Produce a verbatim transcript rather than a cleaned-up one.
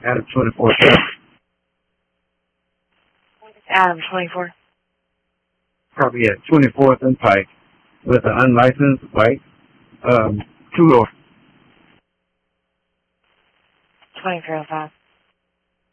Adam twenty-four. Adam twenty-four. Probably at twenty-fourth and Pike with an unlicensed white um, two-door. twenty-three oh five.